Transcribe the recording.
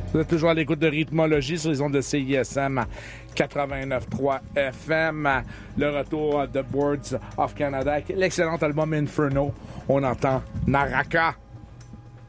Vous êtes toujours à l'écoute de Rythmologie sur les ondes de CISM 89.3 FM. Le retour de Boards of Canada avec l'excellent album Inferno. On entend Naraka.